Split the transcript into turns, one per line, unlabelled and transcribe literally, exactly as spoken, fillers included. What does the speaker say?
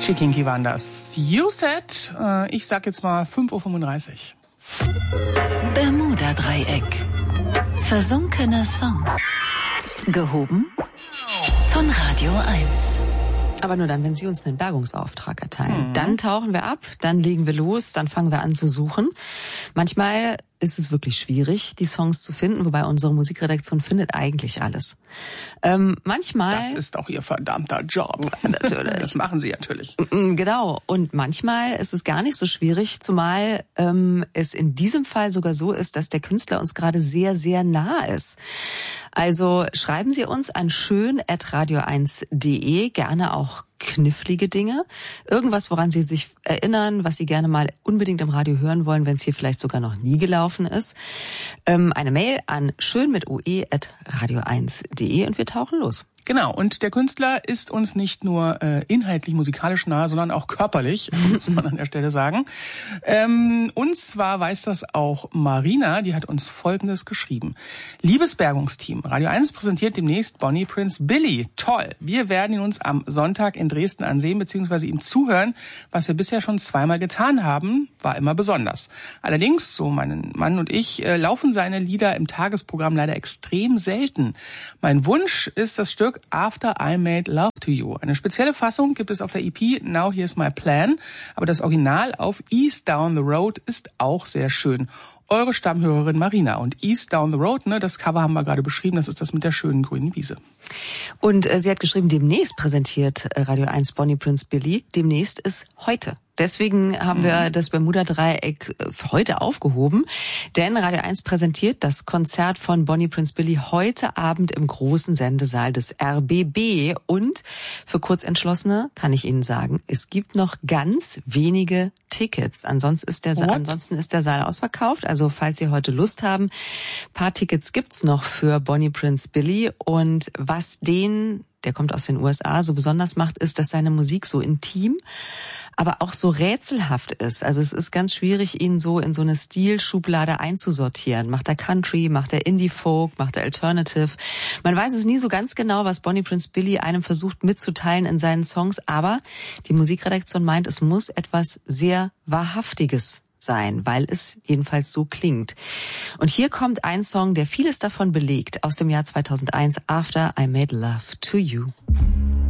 Chikinki waren das. You said, äh, ich sag jetzt mal fünf Uhr fünfunddreißig.
Bermuda-Dreieck. Versunkene Songs. Gehoben von Radio eins.
Aber nur dann, wenn Sie uns einen Bergungsauftrag erteilen.
Mhm.
Dann tauchen wir ab, dann legen wir los, dann fangen wir an zu suchen. Manchmal ist es wirklich schwierig, die Songs zu finden, wobei unsere Musikredaktion findet eigentlich alles. Ähm, manchmal...
Das ist auch Ihr verdammter Job.
Natürlich.
Das machen Sie natürlich.
Genau. Und manchmal ist es gar nicht so schwierig, zumal ähm, es in diesem Fall sogar so ist, dass der Künstler uns gerade sehr, sehr nah ist. Also schreiben Sie uns an schön at radio eins punkt de, gerne auch knifflige Dinge. Irgendwas, woran Sie sich erinnern, was Sie gerne mal unbedingt im Radio hören wollen, wenn es hier vielleicht sogar noch nie gelaufen ist. Ähm, eine Mail an schön mit oe at radio eins punkt de und wir tauchen los.
Genau, und der Künstler ist uns nicht nur äh, inhaltlich musikalisch nahe, sondern auch körperlich, muss man an der Stelle sagen. Ähm, und zwar weiß das auch Marina, die hat uns Folgendes geschrieben. Liebes Bergungsteam, Radio eins präsentiert demnächst Bonnie Prince Billy. Toll, wir werden ihn uns am Sonntag in Dresden ansehen bzw. ihm zuhören, was wir bisher schon zweimal getan haben, war immer besonders. Allerdings, so mein Mann und ich, äh, laufen seine Lieder im Tagesprogramm leider extrem selten. Mein Wunsch ist das Stück After I Made Love to You. Eine spezielle Fassung gibt es auf der E P Now Here's My Plan, aber das Original auf East Down the Road ist auch sehr schön. Eure Stammhörerin Marina. Und East Down the Road, ne, das Cover haben wir gerade beschrieben, das ist das mit der schönen grünen Wiese.
Und äh, sie hat geschrieben, demnächst präsentiert äh, Radio eins Bonnie Prince Billy. Demnächst ist heute. Deswegen haben mhm. wir das Bermuda-Dreieck heute aufgehoben, denn Radio eins präsentiert das Konzert von Bonnie Prince Billy heute Abend im großen Sendesaal des R B B. Und für Kurzentschlossene kann ich Ihnen sagen, es gibt noch ganz wenige Tickets. Ansonsten ist der, Sa- ansonsten ist der Saal ausverkauft. Also falls Sie heute Lust haben, paar Tickets gibt's noch für Bonnie Prince Billy. Und was den, der kommt aus den U S A, so besonders macht, ist, dass seine Musik so intim, aber auch so rätselhaft ist. Also es ist ganz schwierig, ihn so in so eine Stilschublade einzusortieren. Macht er Country, macht er Indie-Folk, macht er Alternative? Man weiß es nie so ganz genau, was Bonnie Prince Billy einem versucht mitzuteilen in seinen Songs, aber die Musikredaktion meint, es muss etwas sehr Wahrhaftiges sein, weil es jedenfalls so klingt. Und hier kommt ein Song, der vieles davon belegt, aus dem Jahr zweitausendeins, After I Made Love to You.